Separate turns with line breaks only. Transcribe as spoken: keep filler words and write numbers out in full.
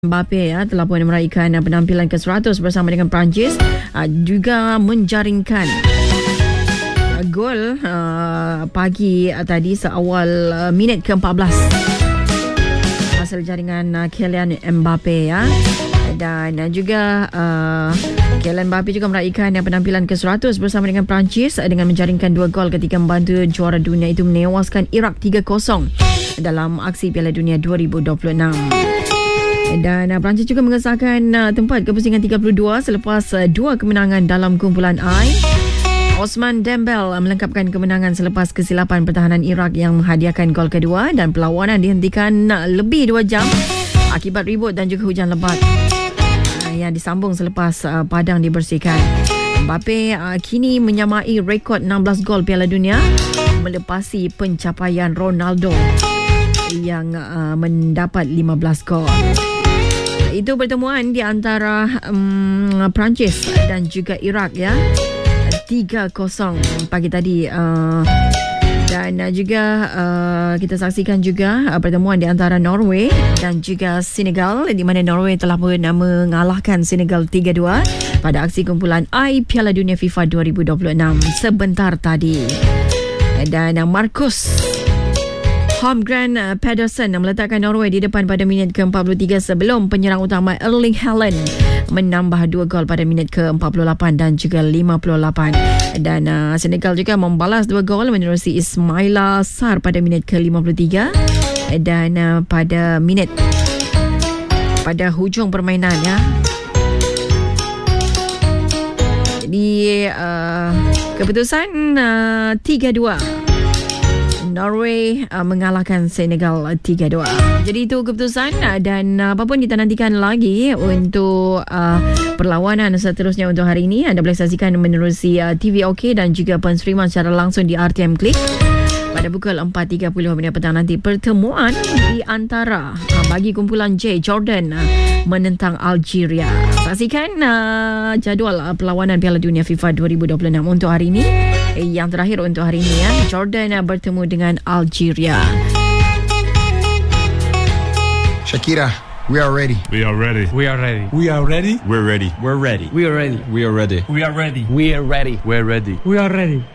Mbappe ya, telah pun meraihkan uh, penampilan ke seratus bersama dengan Perancis, uh, juga menjaringkan uh, gol uh, pagi uh, tadi seawal uh, minit ke empat belas hasil jaringan uh, Kylian Mbappe ya. Dan uh, juga uh, Kylian Mbappe juga meraihkan uh, penampilan ke seratus bersama dengan Perancis uh, dengan menjaringkan dua gol ketika membantu juara dunia itu menewaskan Iraq tiga kosong dalam aksi Piala Dunia dua ribu dua puluh enam. Dan uh, Perancis juga mengesahkan uh, tempat ke pusingan tiga puluh dua selepas uh, dua kemenangan dalam kumpulan I. Osman Dembele uh, melengkapkan kemenangan selepas kesilapan pertahanan Iraq yang menghadiahkan gol kedua, dan perlawanan dihentikan uh, lebih dua jam akibat ribut dan juga hujan lebat uh, yang disambung selepas uh, padang dibersihkan. Mbappe uh, kini menyamai rekod enam belas gol Piala Dunia, melepasi pencapaian Ronaldo yang uh, mendapat lima belas gol. Itu pertemuan di antara um, Perancis dan juga Iraq ya. tiga kosong pagi tadi. Uh, dan uh, juga uh, kita saksikan juga uh, pertemuan di antara Norway dan juga Senegal, di mana Norway telah pun uh, mengalahkan Senegal tiga dua pada aksi kumpulan I Piala Dunia FIFA dua ribu dua puluh enam sebentar tadi. Dan uh, Marcus Holmgren Pedersen meletakkan Norway di depan pada minit ke empat puluh tiga sebelum penyerang utama Erling Haaland menambah dua gol pada minit ke empat puluh lapan dan juga lima puluh lapan. Dan uh, Senegal juga membalas dua gol menerusi Ismaila Sarr pada minit ke lima puluh tiga dan uh, pada minit pada hujung permainan ya. Jadi uh, keputusan uh, tiga dua. Norway uh, mengalahkan Senegal tiga dua. Jadi itu keputusan, uh, dan uh, apapun kita nantikan lagi untuk uh, perlawanan seterusnya untuk hari ini. Anda boleh saksikan menerusi uh, T V OK dan juga penstreaman secara langsung di R T M Klik pada pukul empat tiga puluh minit petang nanti. Pertemuan di antara uh, bagi kumpulan J, Jordan uh, menentang Algeria. Saksikan uh, jadual uh, perlawanan Piala Dunia FIFA dua ribu dua puluh enam untuk hari ini. Eh, yang terakhir untuk hari ini ya, Jordan uh, bertemu dengan Algeria.
Shakira, we are ready.
We are ready.
We are ready.
We are ready.
We're ready.
We're ready.
We are ready.
We are ready.
We are ready.
We are ready.
We're ready.
We are ready.